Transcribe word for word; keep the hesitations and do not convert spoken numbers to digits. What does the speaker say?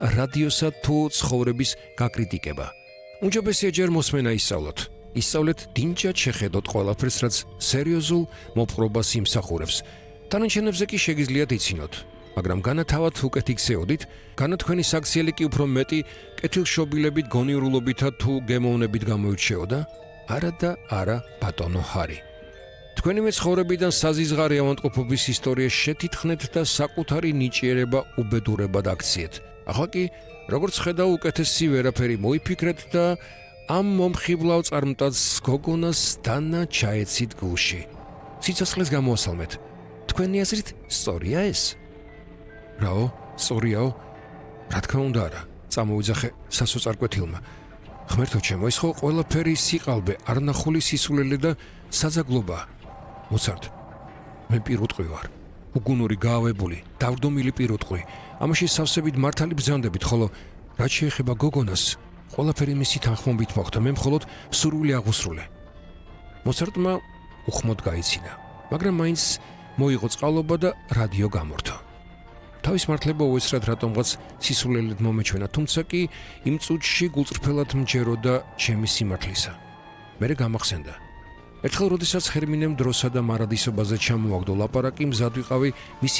რადიოსა თუ ცხოვრების გაკრიტიკება. უმჯობესია ჯერ მოსმენა ისწავლოთ. ისწავლეთ დინჯად შეხედოთ ყველაფერს, რაც სერიოზულ მოპყრობას იმსახურებს. თანაჩენებზე კი შეგიძლიათ იცინოთ. მაგრამ განათავად უკეთ იქცეოდით, განა თქვენი საქციელი კი უფრო მეტი კეთილშობილებით, გონიურულობითა თუ გემოვნებით გამოირჩეოდა? არა და არა, ბატონო ჰარი. თქვენი მეცხოვრებიდან საზიზღარი ავადმყოფობის ისტორია შეთითხნეთ და საკუთარი ნიჭიერება უბედურებად აქციეთ. ახლა კი, როგორც ხედავ, უკეთესი ვერაფერი მოიფიქრეთ და ამ მომხიბლავ წარმტაც გოგონას დანა ჩაეცით გულში. სიცოცხლეს გამოასალმეთ. თქვენი აზრით სწორია ეს? რაო, სწორიაო? რა თქმა უნდა არა, წამოვიძახე სასოწარკვეთილმა. ღმერთო ჩემო, ეს ხო ყველაფერი სიყალბე, არნახული სისულელე და საძაგლობა. მოცარტ, მე პირუტყვი ვარ. უგუნური, გაავებული, დავდომილი პირუტყვი. ამაში სავსებით მართალი ბრძანდებით, ხოლო რაც შეეხება გოგონას, ყველაფერი მისი თანხმობით მოხდა, მე მხოლოდ სურვილი აღუსრულე. მოცარტმა უხმოდ გაიცინა, მაგრამ მაინც მოიღო წყალობა და რადიო გამორთო. თავის მართლება უეცრად რატომღაც სისულელედ მომეჩვენა, თუმცა კი იმ წუთში გულწრფელად მჯეროდა ჩემი სიმართლისა. მერე გამახსენდა. ერთხელ, როდესაც ჰერმინემ დროსა და მარადისობაზე ჩამოაგდო ლაპარაკი, მზად ვიყავი მისი